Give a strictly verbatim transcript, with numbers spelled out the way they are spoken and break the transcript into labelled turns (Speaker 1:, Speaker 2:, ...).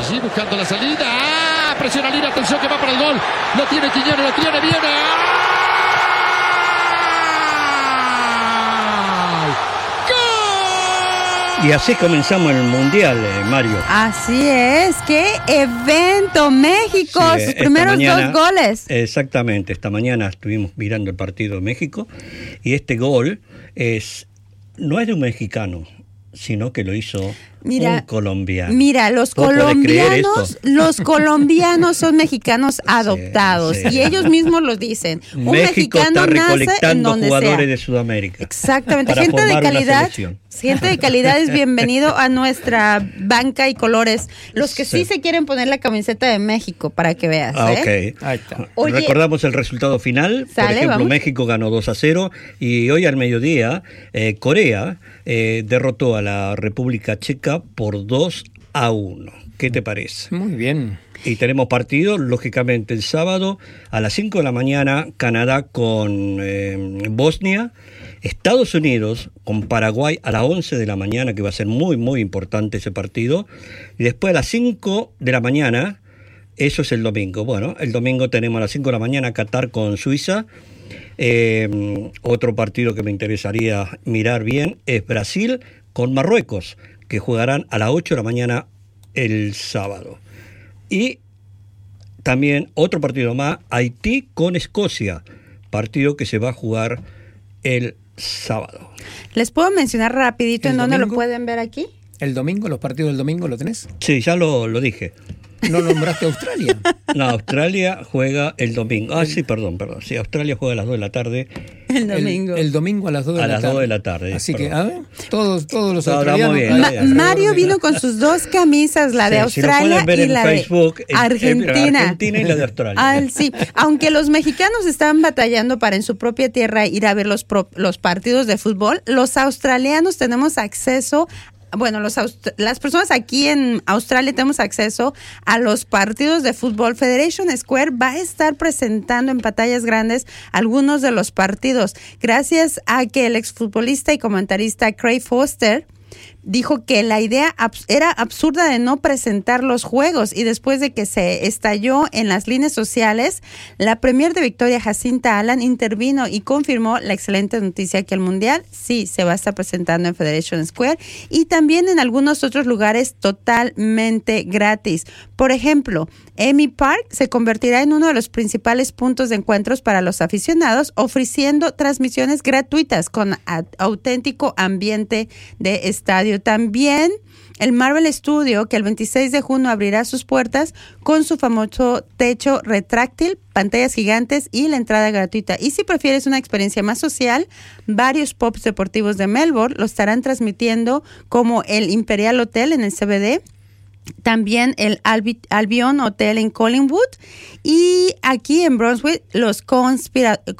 Speaker 1: allí buscando la salida. ¡Ah! Presiona Lira, atención que va para el gol. Lo tiene Quiñones, lo tiene, viene. ¡Ah!
Speaker 2: Y así comenzamos el Mundial, eh, Mario.
Speaker 3: Así es, qué evento, México,
Speaker 2: Sí,
Speaker 3: sus primeros
Speaker 2: mañana,
Speaker 3: dos goles.
Speaker 2: Exactamente, esta mañana estuvimos mirando el partido de México y este gol es no es de un mexicano, sino que lo hizo
Speaker 3: Mira,
Speaker 2: un colombiano.
Speaker 3: Mira, los
Speaker 2: ¿Vos podés creer esto?
Speaker 3: colombianos, los colombianos son mexicanos adoptados
Speaker 2: sí.
Speaker 3: y ellos mismos lo dicen. Un
Speaker 2: México
Speaker 3: mexicano
Speaker 2: está
Speaker 3: nace en
Speaker 2: recolectando
Speaker 3: donde
Speaker 2: jugadores
Speaker 3: sea.
Speaker 2: de Sudamérica.
Speaker 3: Exactamente,
Speaker 2: para
Speaker 3: gente de
Speaker 2: formar una
Speaker 3: calidad.
Speaker 2: selección.
Speaker 3: Gente de calidad es bienvenido a nuestra banca y colores. Los que sí,
Speaker 2: Sí.
Speaker 3: se quieren poner la camiseta de México para que veas.
Speaker 2: Ah,
Speaker 3: ¿eh?
Speaker 2: ok.
Speaker 4: Ahí está.
Speaker 3: Oye,
Speaker 2: Recordamos el resultado final. Por
Speaker 3: sale,
Speaker 2: ejemplo,
Speaker 3: vamos.
Speaker 2: México ganó dos a cero y hoy al mediodía eh, Corea eh, derrotó a la República Checa por dos a uno. ¿Qué te parece?
Speaker 4: Muy bien.
Speaker 2: Y tenemos partido, lógicamente, el sábado a las cinco de la mañana, Canadá con eh, Bosnia, Estados Unidos con Paraguay a las once de la mañana, que va a ser muy, muy importante ese partido. Y después a las cinco de la mañana, eso es el domingo. Bueno, el domingo tenemos a las cinco de la mañana Qatar con Suiza. Eh, otro partido que me interesaría mirar bien es Brasil con Marruecos, que jugarán a las ocho de la mañana el sábado. Y también otro partido más, Haití con Escocia, partido que se va a jugar el sábado.
Speaker 3: Les puedo mencionar rapidito
Speaker 4: ¿El
Speaker 3: en dónde lo
Speaker 4: domingo?
Speaker 3: pueden ver aquí.
Speaker 4: ¿El domingo, los partidos del domingo, lo tenés?
Speaker 2: Sí, ya lo, lo dije.
Speaker 4: ¿No nombraste a Australia?
Speaker 2: No, Australia juega el domingo. Ah, sí, perdón, perdón. Sí, Australia juega a las dos de la tarde.
Speaker 3: El domingo.
Speaker 4: El, el domingo a las dos de
Speaker 2: A
Speaker 4: la
Speaker 2: las
Speaker 4: tarde.
Speaker 2: dos de la tarde,
Speaker 4: Así
Speaker 2: perdón.
Speaker 4: que, a ver, todos, todos los
Speaker 2: No,
Speaker 4: australianos.
Speaker 2: estamos bien,
Speaker 4: a-
Speaker 3: Ma-
Speaker 2: ya, ya.
Speaker 3: Mario vino con sus dos camisas, la de
Speaker 2: Sí, si lo
Speaker 3: Australia
Speaker 2: pueden ver
Speaker 3: y
Speaker 2: en
Speaker 3: la
Speaker 2: Facebook,
Speaker 3: de
Speaker 2: en- en
Speaker 3: Argentina.
Speaker 2: Argentina y la de Australia.
Speaker 3: Ah, sí. Aunque los mexicanos están batallando para en su propia tierra ir a ver los, pro- los partidos de fútbol, los australianos tenemos acceso. Bueno, los aust- las personas aquí en Australia tenemos acceso a los partidos de fútbol. Federation Square va a estar presentando en pantallas grandes algunos de los partidos, gracias a que el exfutbolista y comentarista Craig Foster dijo que la idea abs- era absurda de no presentar los juegos, y después de que se estalló en las líneas sociales, la premier de Victoria, Jacinta Allan, intervino y confirmó la excelente noticia que el Mundial sí se va a estar presentando en Federation Square y también en algunos otros lugares totalmente gratis. Por ejemplo, Amy Park se convertirá en uno de los principales puntos de encuentros para los aficionados, ofreciendo transmisiones gratuitas con a- auténtico ambiente de estadio. También el Marvel Studio, que el veintiséis de junio abrirá sus puertas con su famoso techo retráctil, pantallas gigantes y la entrada gratuita. Y si prefieres una experiencia más social, varios pubs deportivos de Melbourne lo estarán transmitiendo, como el Imperial Hotel en el C B D, también el Albi- Albion Hotel en Collingwood, y aquí en Brunswick los Conspira-